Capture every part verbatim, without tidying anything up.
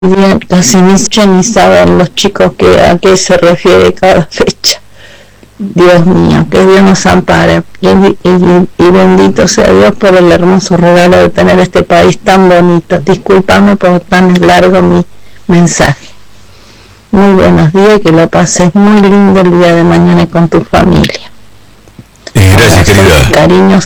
bien, casi ni, ni saben los chicos que, a qué se refiere cada fecha. Dios mío, que Dios nos ampare y, y, y bendito sea Dios por el hermoso regalo de tener este país tan bonito. Discúlpame por tan largo mi mensaje. Muy buenos días y que lo pases muy lindo el día de mañana con tu familia. Eh, gracias, querida. Cariños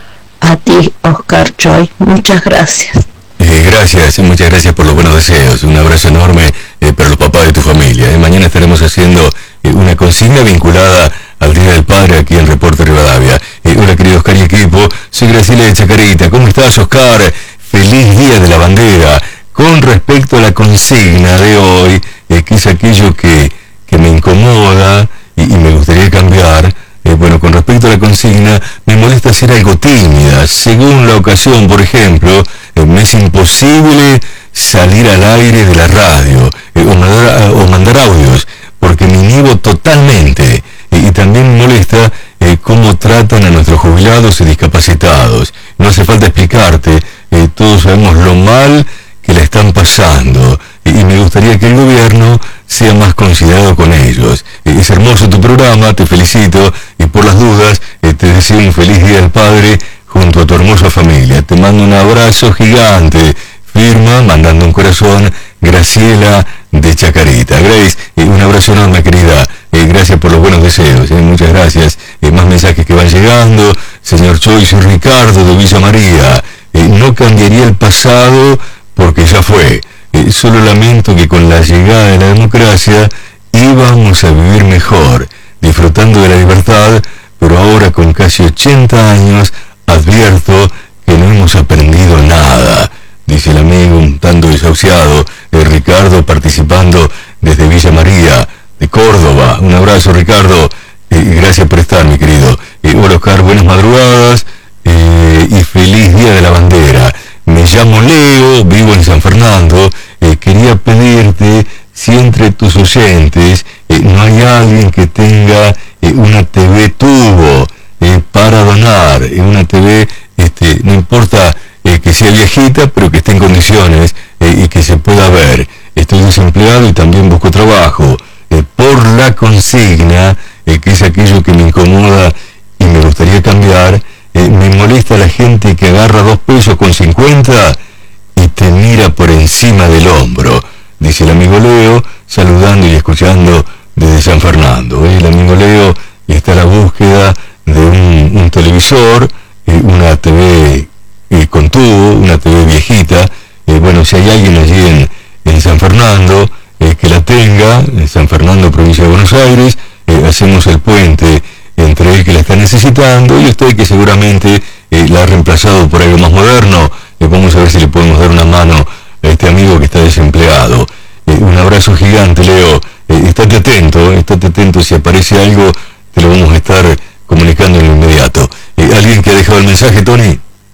a ti, Oscar Choi. Muchas gracias. Eh, gracias, muchas gracias por los buenos deseos. Un abrazo enorme eh, para los papás de tu familia. Eh, mañana estaremos haciendo eh, una consigna vinculada al Día del Padre aquí en Reporte Rivadavia. Eh, hola, querido Oscar y equipo. Soy Graciela de Chacarita. ¿Cómo estás, Oscar? Feliz Día de la Bandera. Con respecto a la consigna de hoy, eh, que es aquello que, que me incomoda y, y me gustaría cambiar. Eh, bueno, con respecto a la consigna, me molesta ser algo tímida. Según la ocasión, por ejemplo, eh, me es imposible salir al aire de la radio eh, o, mandar, o mandar audios, porque me inhibo totalmente. Eh, y también me molesta eh, cómo tratan a nuestros jubilados y discapacitados. No hace falta explicarte, eh, todos sabemos lo mal que la están pasando. Eh, y me gustaría que el gobierno sea más considerado con ellos. Eh, es hermoso tu programa, te felicito, y por las dudas eh, te deseo un feliz Día del Padre junto a tu hermosa familia. Te mando un abrazo gigante. Firma, mandando un corazón, Graciela de Chacarita. Grace, eh, un abrazo enorme, querida. Eh, gracias por los buenos deseos. Eh, muchas gracias. Eh, más mensajes que van llegando. Señor Choi, soy Ricardo de Villa María. Eh, no cambiaría el pasado porque ya fue. Eh, solo lamento que con la llegada de la democracia íbamos a vivir mejor, disfrutando de la libertad, pero ahora con casi ochenta años advierto que no hemos aprendido nada, dice el amigo un tanto desahuciado, eh, Ricardo, participando desde Villa María de Córdoba. Un abrazo, Ricardo, eh, gracias por estar, mi querido. Eh, hola, Oscar, buenas madrugadas eh, y feliz Día de la Bandera. Me llamo Leo, vivo en San Fernando. Eh, quería pedirte si entre tus oyentes eh, no hay alguien que tenga eh, una T V tubo eh, para donar, eh, una T V, este, no importa eh, que sea viejita, pero que esté en condiciones eh, y que se pueda ver. Estoy desempleado y también busco trabajo. Eh, por la consigna, eh, que es aquello que me incomoda y me gustaría cambiar, eh, me molesta la gente que agarra dos pesos con cincuenta y te mira por encima del hombro, dice el amigo Leo, saludando y escuchando desde San Fernando. El amigo Leo está a la búsqueda de un, un televisor, eh, una T V eh, con tubo, una T V viejita. Eh, bueno, si hay alguien allí en, en San Fernando eh, que la tenga, en San Fernando, provincia de Buenos Aires, eh, hacemos el puente entre el que la está necesitando y usted que seguramente eh, la ha reemplazado por algo más moderno. Eh, vamos a ver si le podemos dar una mano a este amigo que está desempleado. Eh, un abrazo gigante, Leo. Eh, estate atento, eh, estate atento. Si aparece algo, te lo vamos a estar comunicando en lo inmediato. Eh, ¿Alguien que ha dejado el mensaje, Tony?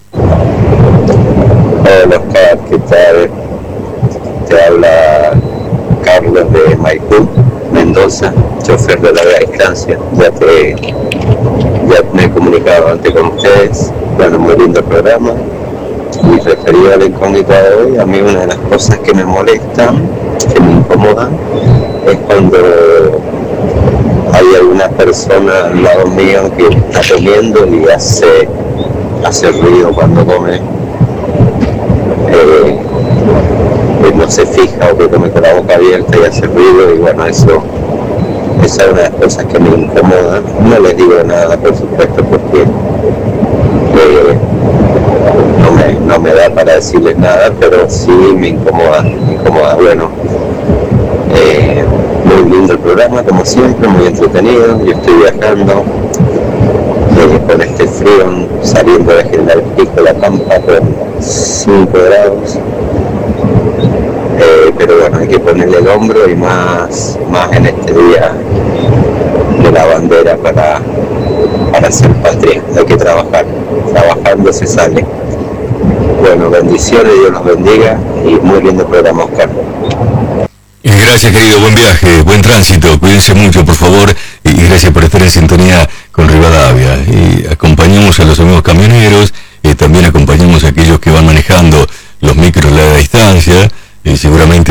Hola, Oscar, ¿qué tal? Te habla Carlos de Maipú, Mendoza, chofer de larga distancia. Ya te, ya me he comunicado antes con ustedes. Bueno, muy lindo programa. Y referido a la incógnita de hoy, a mí una de las cosas que me molestan, que me incomodan, es cuando hay alguna persona al lado mío que está comiendo y hace, hace ruido cuando come, eh, que no se fija o que come con la boca abierta y hace ruido, y bueno, eso, esa es una de las cosas que me incomoda. No les digo nada, por supuesto, porque eh, no me, no me da para decirles nada, pero sí me incomoda, me incomoda. Bueno, eh, muy lindo el programa, como siempre, muy entretenido. Yo estoy viajando eh, con este frío, saliendo de General Pico, La Pampa, con cinco grados. Eh, pero bueno, hay que ponerle el hombro y más, más en este día de la bandera para, para ser patria. Hay que trabajar, trabajando se sale. Bueno, bendiciones, Dios los bendiga y muy lindo programa, Oscar. Gracias, querido, buen viaje, buen tránsito, cuídense mucho, por favor, y gracias por estar en sintonía con Rivadavia. Y acompañamos a los amigos camioneros